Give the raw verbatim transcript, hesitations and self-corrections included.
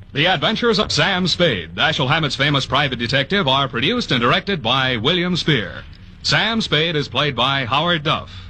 The Adventures of Sam Spade, Dashiell Hammett's famous private detective, are produced and directed by William Spear. Sam Spade is played by Howard Duff.